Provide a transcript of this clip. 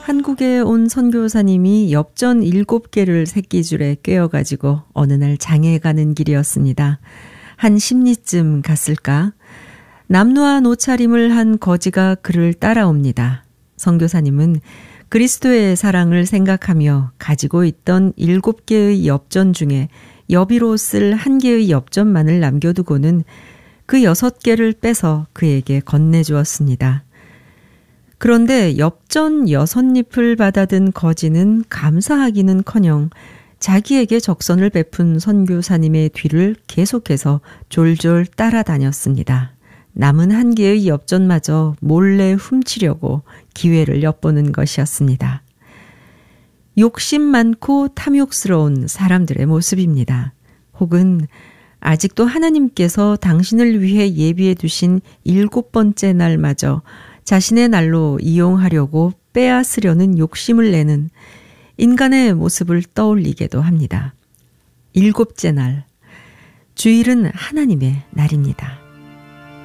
한국에 온 선교사님이 엽전 7개를 새끼줄에 꿰어가지고 어느 날 장에 가는 길이었습니다. 한 10리쯤 갔을까? 남루한 옷차림을 한 거지가 그를 따라옵니다. 선교사님은 그리스도의 사랑을 생각하며 가지고 있던 7개의 엽전 중에 여비로 쓸 1개의 엽전만을 남겨두고는 그 6개를 빼서 그에게 건네주었습니다. 그런데 엽전 6잎을 받아든 거지는 감사하기는커녕 자기에게 적선을 베푼 선교사님의 뒤를 계속해서 졸졸 따라다녔습니다. 남은 1개의 엽전마저 몰래 훔치려고 기회를 엿보는 것이었습니다. 욕심 많고 탐욕스러운 사람들의 모습입니다. 혹은 아직도 하나님께서 당신을 위해 예비해 두신 7번째 날마저 자신의 날로 이용하려고 빼앗으려는 욕심을 내는 인간의 모습을 떠올리게도 합니다. 7째 날, 주일은 하나님의 날입니다.